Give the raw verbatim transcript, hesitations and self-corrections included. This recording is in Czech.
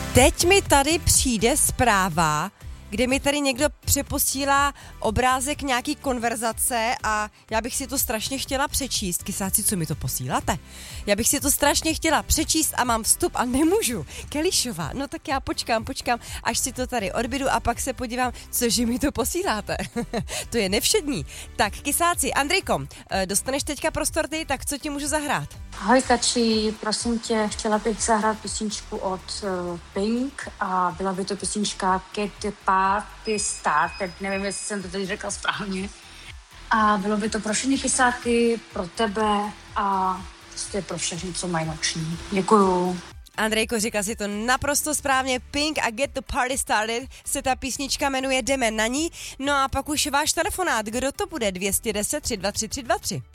Teď mi tady přijde zpráva, kde mi tady někdo přeposílá obrázek nějaký konverzace a já bych si to strašně chtěla přečíst. Kysáci, co mi to posíláte? Já bych si to strašně chtěla přečíst a mám vstup a nemůžu. Kelišová, no tak já počkám, počkám, až si to tady odbydu a pak se podívám, cože mi to posíláte. To je nevšední. Tak, Kysáci, Andrejko, dostaneš teďka prostor ty, tak co ti můžu zahrát? Ahoj Kači, prosím tě, chtěla bych zahrát písničku od uh, Pink a byla by to písnička Get the Party Started, nevím, jestli jsem to teď řekla správně. A bylo by to pro všechny kysáky, pro tebe a prostě pro všechny, co mají noční. Děkuju. Andrejko, říkal si to naprosto správně, Pink a Get the Party Started se ta písnička jmenuje, jdeme na ní. No a pak už váš telefonát, kdo to bude? dvě stě deset tři dva tři tři dva tři.